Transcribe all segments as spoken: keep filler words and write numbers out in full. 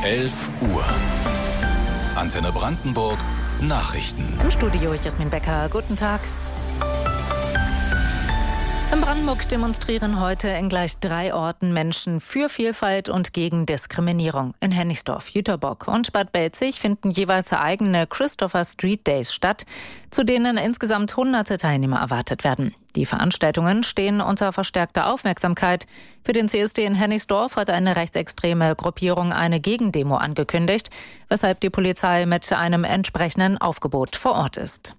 elf Uhr. Antenne Brandenburg Nachrichten. Im Studio Jasmin Becker. Guten Tag. In Brandenburg demonstrieren heute in gleich drei Orten Menschen für Vielfalt und gegen Diskriminierung. In Hennigsdorf, Jüterbock und Bad Belzig finden jeweils eigene Christopher Street Days statt, zu denen insgesamt hunderte Teilnehmer erwartet werden. Die Veranstaltungen stehen unter verstärkter Aufmerksamkeit. Für den C S D in Hennigsdorf hat eine rechtsextreme Gruppierung eine Gegendemo angekündigt, weshalb die Polizei mit einem entsprechenden Aufgebot vor Ort ist.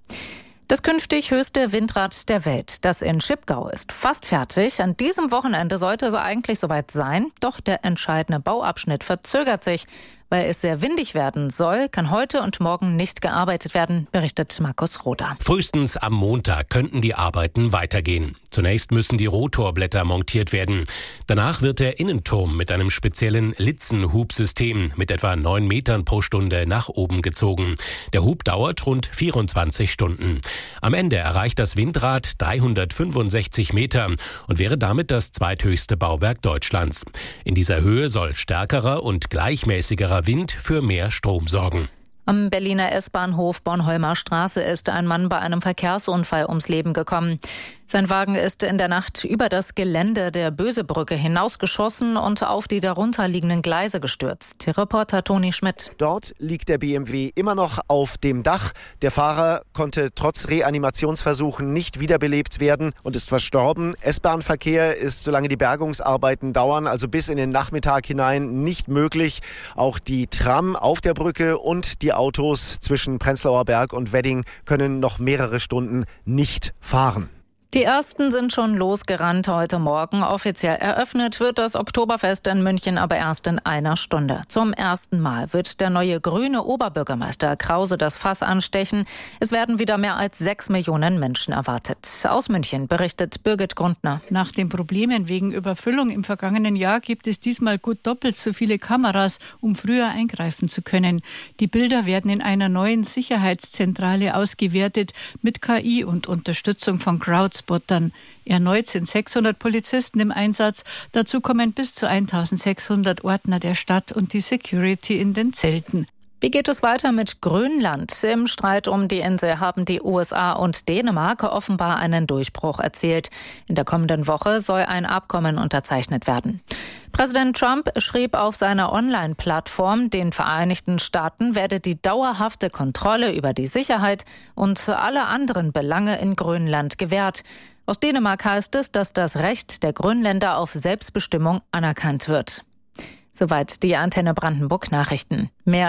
Das künftig höchste Windrad der Welt, das in Schipgau, ist fast fertig. An diesem Wochenende sollte es eigentlich soweit sein. Doch der entscheidende Bauabschnitt verzögert sich. Weil es sehr windig werden soll, kann heute und morgen nicht gearbeitet werden, berichtet Markus Roder. Frühestens am Montag könnten die Arbeiten weitergehen. Zunächst müssen die Rotorblätter montiert werden. Danach wird der Innenturm mit einem speziellen Litzenhubsystem mit etwa neun Metern pro Stunde nach oben gezogen. Der Hub dauert rund vierundzwanzig Stunden. Am Ende erreicht das Windrad dreihundertfünfundsechzig Meter und wäre damit das zweithöchste Bauwerk Deutschlands. In dieser Höhe soll stärkerer und gleichmäßigerer Wind für mehr Strom sorgen. Am Berliner S-Bahnhof Bornholmer Straße ist ein Mann bei einem Verkehrsunfall ums Leben gekommen. Sein Wagen ist in der Nacht über das Gelände der Bösebrücke hinausgeschossen und auf die darunterliegenden Gleise gestürzt. Reporter Toni Schmidt. Dort liegt der B M W immer noch auf dem Dach. Der Fahrer konnte trotz Reanimationsversuchen nicht wiederbelebt werden und ist verstorben. S-Bahn-Verkehr ist, solange die Bergungsarbeiten dauern, also bis in den Nachmittag hinein, nicht möglich. Auch die Tram auf der Brücke und die Autos zwischen Prenzlauer Berg und Wedding können noch mehrere Stunden nicht fahren. Die ersten sind schon losgerannt heute Morgen. Offiziell eröffnet wird das Oktoberfest in München aber erst in einer Stunde. Zum ersten Mal wird der neue grüne Oberbürgermeister Krause das Fass anstechen. Es werden wieder mehr als sechs Millionen Menschen erwartet. Aus München berichtet Birgit Grundner. Nach den Problemen wegen Überfüllung im vergangenen Jahr gibt es diesmal gut doppelt so viele Kameras, um früher eingreifen zu können. Die Bilder werden in einer neuen Sicherheitszentrale ausgewertet mit K I und Unterstützung von Crowds. Spottern. Erneut sind sechshundert Polizisten im Einsatz. Dazu kommen bis zu eintausendsechshundert Ordner der Stadt und die Security in den Zelten. Wie geht es weiter mit Grönland? Im Streit um die Insel haben die U S A und Dänemark offenbar einen Durchbruch erzielt. In der kommenden Woche soll ein Abkommen unterzeichnet werden. Präsident Trump schrieb auf seiner Online-Plattform, den Vereinigten Staaten werde die dauerhafte Kontrolle über die Sicherheit und alle anderen Belange in Grönland gewährt. Aus Dänemark heißt es, dass das Recht der Grönländer auf Selbstbestimmung anerkannt wird. Soweit die Antenne Brandenburg Nachrichten. Mehr